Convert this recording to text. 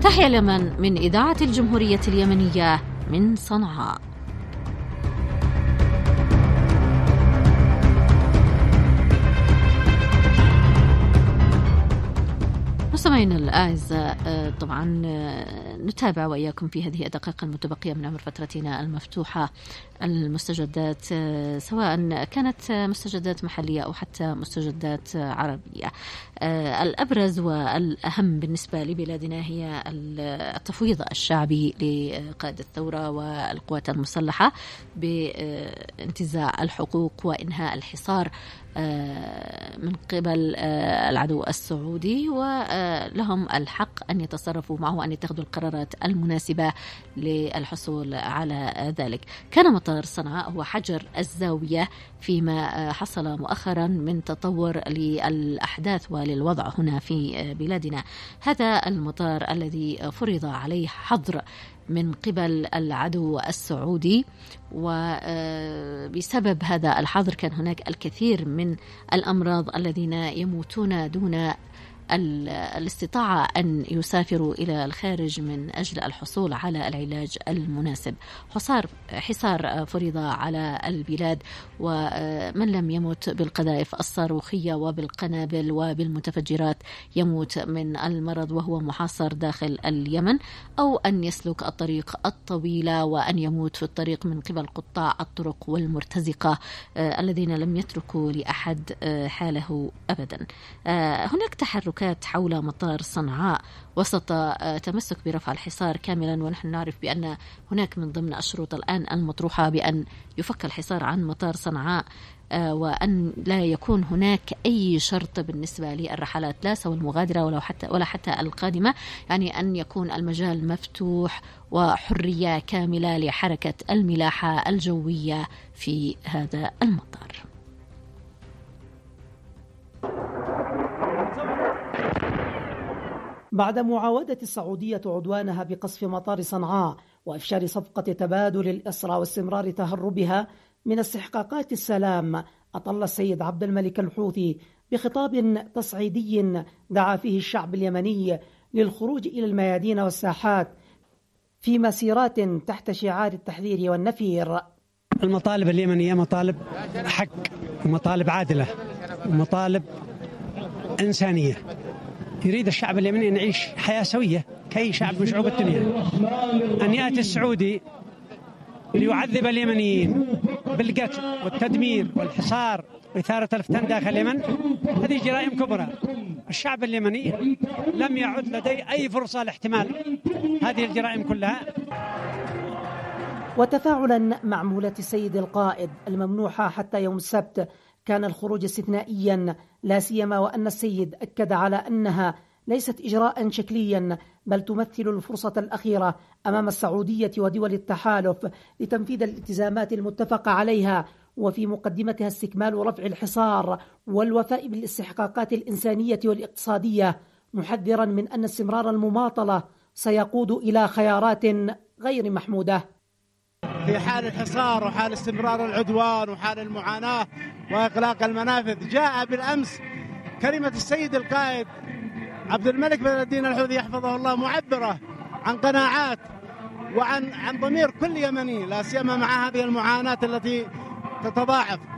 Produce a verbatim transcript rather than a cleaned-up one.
تحيا اليمن من إذاعة الجمهورية اليمنية من صنعاء. مستمعينا الأعزاء، طبعا نتابع وإياكم في هذه الدقائق المتبقية من عمر فترتنا المفتوحة المستجدات، سواء كانت مستجدات محلية أو حتى مستجدات عربية. الأبرز والأهم بالنسبة لبلادنا هي التفويض الشعبي لقائد الثورة والقوات المسلحة بانتزاع الحقوق وإنهاء الحصار من قبل العدو السعودي، ولهم الحق أن يتصرفوا معه وأن يتخذوا القرارات المناسبة للحصول على ذلك. كان مطار صنعاء هو حجر الزاوية فيما حصل مؤخرا من تطور للأحداث وللوضع هنا في بلادنا. هذا المطار الذي فرض عليه حظر من قبل العدو السعودي، وبسبب هذا الحظر كان هناك الكثير من الأمراض الذين يموتون دون الاستطاعة أن يسافروا إلى الخارج من أجل الحصول على العلاج المناسب. حصار حصار فرض على البلاد، ومن لم يمت بالقذائف الصاروخية وبالقنابل وبالمتفجرات يموت من المرض وهو محاصر داخل اليمن، أو أن يسلك الطريق الطويلة وأن يموت في الطريق من قبل قطاع الطرق والمرتزقة الذين لم يتركوا لأحد حاله أبدا. هناك تحرك حول مطار صنعاء وسط تمسك برفع الحصار كاملا، ونحن نعرف بأن هناك من ضمن الشروط الآن المطروحة بأن يفك الحصار عن مطار صنعاء، وأن لا يكون هناك أي شرط بالنسبة للرحلات لا سوى المغادرة ولا حتى ولا حتى القادمة، يعني أن يكون المجال مفتوح وحرية كاملة لحركة الملاحة الجوية في هذا المطار. بعد معاودة السعودية عدوانها بقصف مطار صنعاء وإفشال صفقة تبادل الأسرى واستمرار تهربها من استحقاقات السلام، أطل السيد عبد الملك الحوثي بخطاب تصعيدي دعا فيه الشعب اليمني للخروج إلى الميادين والساحات في مسيرات تحت شعار التحذير والنفير. المطالب اليمنية مطالب حق ومطالب عادلة ومطالب إنسانية. يريد الشعب اليمني أن يعيش حياة سوية كأي شعب من شعوب الدنيا. أن يأتي السعودي ليعذب اليمنيين بالقتل والتدمير والحصار وإثارة الفتن داخل اليمن، هذه جرائم كبرى. الشعب اليمني لم يعد لديه أي فرصة لاحتمال هذه الجرائم كلها. وتفاعلا مع مولة السيد القائد الممنوحة حتى يوم السبت، كان الخروج استثنائيا، لا سيما وأن السيد أكد على أنها ليست إجراء شكليا بل تمثل الفرصة الأخيرة أمام السعودية ودول التحالف لتنفيذ الالتزامات المتفق عليها، وفي مقدمتها استكمال رفع الحصار والوفاء بالاستحقاقات الإنسانية والاقتصادية، محذرا من أن استمرار المماطلة سيقود إلى خيارات غير محمودة. في حال الحصار وحال استمرار العدوان وحال المعاناة وإغلاق المنافذ، جاء بالأمس كلمة السيد القائد عبد الملك بن الدين الحوثي يحفظه الله معبرة عن قناعات وعن عن ضمير كل يمني، لا سيما مع هذه المعاناة التي تتضاعف.